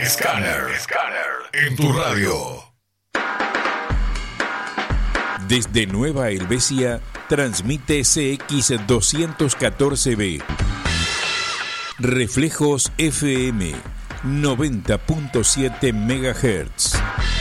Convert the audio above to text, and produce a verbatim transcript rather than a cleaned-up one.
Scanner. Scanner. En tu radio. Desde Nueva Helvecia, transmite C X doscientos catorce B. Reflejos F M, noventa punto siete megahertz.